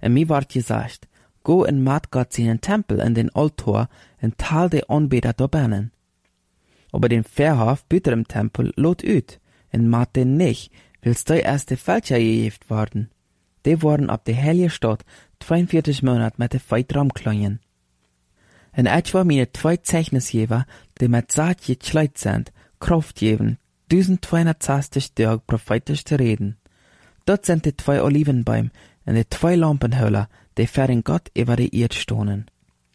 En mir ward gesagt, go en maat Gott seinen Tempel in den Altar en tal de Anbeter da binnen. Aber den Verhof büter im Tempel lot ut, en maat den nicht, willst du erst de Fälscher gejeft worden. Die worden ab de heilige Stadt 42 Monat met de Feit ramklonjen. En etwa meine 2 Zeichnisgeber, die met Saat gekleid sind, Kraft geben, 1260 Tage prophetisch zu reden. Dort sind die 2 Olivenbäume und die 2 Lampenhöhler, die für den Gott über die Erde stohnen.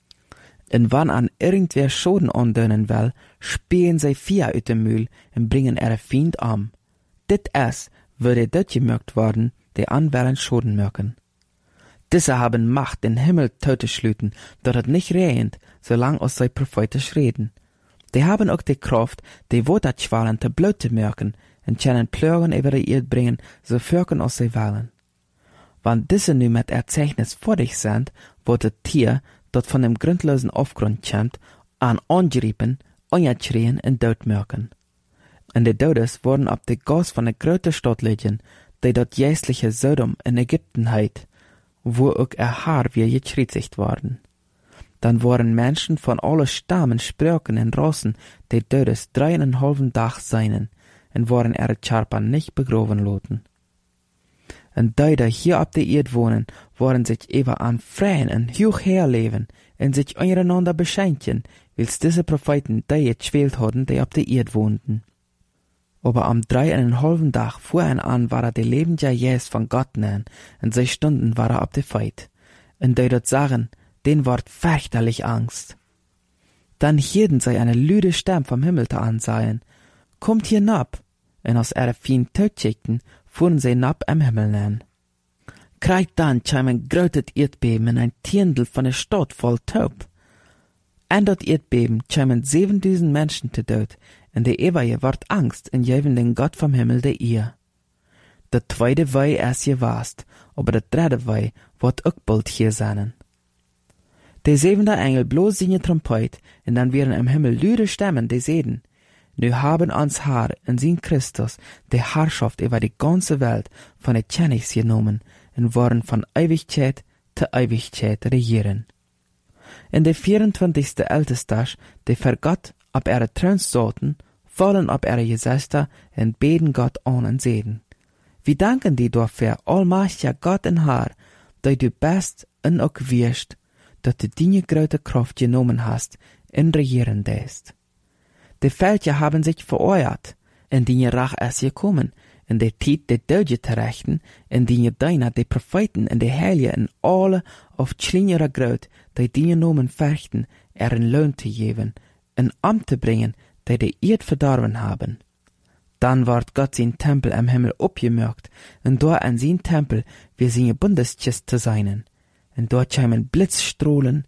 Und wann an irgendwer Schoden andönen will, spähen sie 4 uit dem Mühl und bringen ihre Feind am. Dit es, würde dort gemerkt worden, die anwären Schoden merken. Diese haben Macht, den Himmel tot zu schlüten, dat het nicht regnet, solang aus sie prophetisch reden. Die haben auch die Kraft, die Waterschwallen te bloot te merken, en können Plögen über die Erde bringen, so fürken aus sie wollen. Wann diese nu mit Erzeichnis fertig sind, wird das Tier, dat von dem grundlosen Aufgrund kommt, an angeriepen, angeschrien und dood merken. Und die Todes wurden ab de Gas von der grote Stadt liegen, die dat jästliche Sodom in Ägypten heit, wo auch Haar wie gekriezigt worden. Dann waren Menschen von alle Stammen, Sprachen und Rassen, die Todes 3,5 Tag seinen, und waren ihre Charpan nicht begraben loten. Und die hier ab der Erde wohnen, waren sich ever an freien und hoch herleben, und sich einander beschenken, wils diese Propheten die geschwählt hatten, die ab der Erde wohnten. Aber am 3,5 Tag vorhin an war die lebende Jes von Gott nähen, und 6 Stunden war ab der Feit. Und die dort sagen, den ward fürchterlich Angst. Dann hielten sie eine lüde Stimme vom Himmel zu ansahen, kommt hier nab, und aus ihrer feinen Tötschichten fuhren sie nab am Himmel nähen. Kreid dann kam ein großes Erdbeben in ein Tiendel von der Stadt voll Taub. An dat Erdbeben kamen 7000 Menschen te dood, en de Eberje ward Angst en geven den Gott vom Himmel de Eer. De tweede Wei is gewaast, aber de derde Wei wordt ook bald hier zijn. De 7. Engel bloß seine Trompet, en dann wären im Himmel lüde Stimmen, die seden, nu haben ans Haar in sein Christus die Herrschaft über die ganze Welt von den Königs genommen und waren von Ewigkeit zu Ewigkeit regieren. In de 24. Ältestag, die für Gott ab ihre Thrones saßen, fallen ab ihre Gesichter und beten Gott an und seden. Wie danken die dafür, allmächtiger Gott und Herr, dass du bist und auch wirst, dass du deine große Kraft genommen hast und regieren lässt. Die Völker haben sich vereuert, in deine Rach ist gekommen, in der Zeit der Döge zu rechten, in deine deiner die Propheten und die Heilige und alle auf kleinere Gröt, die deine Nomen fürchten, ihren Lohn zu geben, ein Amt zu bringen, die Erde verdorben haben. Dann ward Gott sein Tempel am Himmel abgemerkt, und dort an sein Tempel wir seine Bundeskist zu sein. Und dort kämen Blitzstrahlen,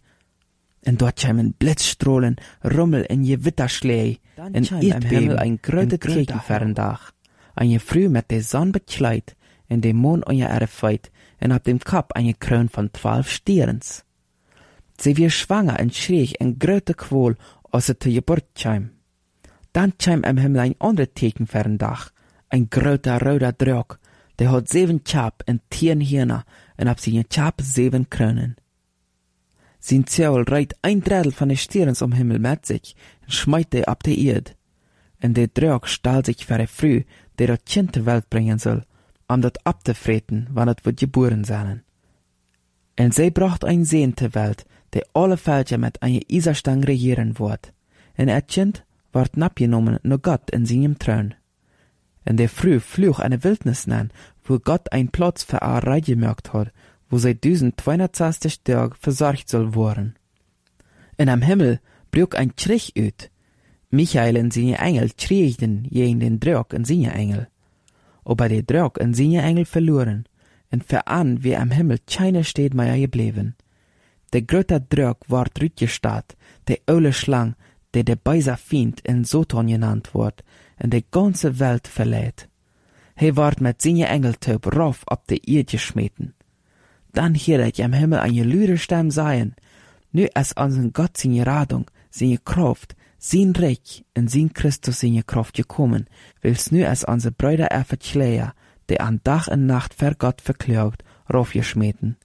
Rummel in Gewitterschläge, und Erdbeben ein gröte Kirchenferndach. Eine Früh mit der Sonne bekleid, in dem Mond an ihre Feit, und auf dem Kopf eine Krone von 12 Stierens. Sie wir schwanger und schrie in gröte Qual, als sie zur Geburt kam. Dann kam am Himmel ein anderer Tekenferndach, ein gröter roter Drog, der hat 7 Chap und 10 Hirner, und auf seine Chap 7 Kronen. Sein Zeul reit 1/3 von den Stierens am Himmel mit sich, und schmeit ab der Erde. Und der Drog stahl sich für die Früh, der das Kind zur Welt bringen soll, das abzufreten, wann es wird geboren sein. Und sie bracht ein Sehen zur Welt, der alle Völker mit einer Eiserstang regieren wird. Und das Kind ward abgenommen nur Gott in seinem Thron. In der Früh flog eine Wildnis an, wo Gott ein Platz für eine Reihe gemerkt hat, wo sie 1260 Tage versorgt soll worden. Und am Himmel brach ein Schrich ut. Michael und seine Engel schrieben gegen den Drog und seine Engel. Aber der Drog und seine Engel verloren, und für an wie am Himmel keine steht mehr geblieben. Der große Drog ward rütgestarrt, der olle Schlang, der beiser Feind in Satan genannt wird, und die ganze Welt verlädt. Ward mit seine Engeltöp rauf ab der Erde geschmeten. Dann hörte ich am Himmel eine lüde Stimme sagen, nu ist unseren Gott seine Radung, seine Kraft, sein Reich und sein Christus seine Kraft gekommen, wils nu ist unsere Brüder Schleier, die an Tag und Nacht für Gott verklagt, raufgeschmeten.